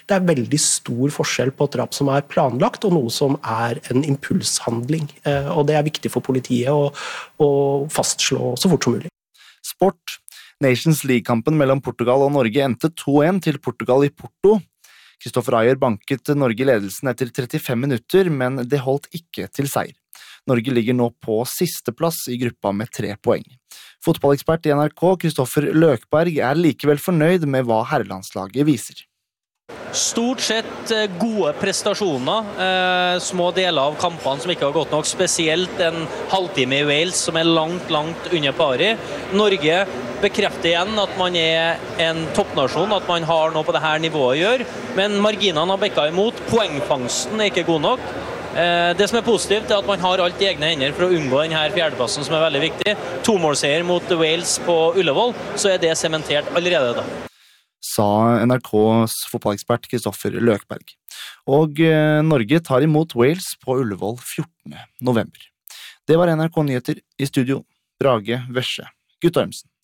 det veldig stor forskjell på et drap som planlagt, og noe som en impulshandling. Og det viktig for politiet å fastslå så fort som mulig. Sport. Nations League-kampen mellom Portugal og Norge endte 2-1 til Portugal i Porto. Kristoffer Ajer banket Norge i ledelsen etter 35 minutter, men det holdt ikke til seier. Norge ligger nå på siste plass i gruppa med 3 poeng. Fotballekspert i NRK, Kristoffer Løkberg, likevel fornøyd med hva herrelandslaget viser. Stort sett gode prestasjoner, små deler av kampene som ikke har gått nok, spesielt en halvtime i Wales som langt under pari. Norge bekrefter igjen at man en toppnasjon, at man har noe på dette nivået å gjøre, men marginene har bekket imot, poengfangsten ikke god nok. Det som positivt at man har alt i egne hender for å unngå denne fjerdeplassen som veldig viktig. 2-målseier mot Wales på Ullevål, så det sementert allerede da. Sa NRKs fotballekspert Kristoffer Løkberg. Og Norge tar imot Wales på Ullevål 14. november. Det var NRK Nyheter, i studio Brage Vesje Guttormsen.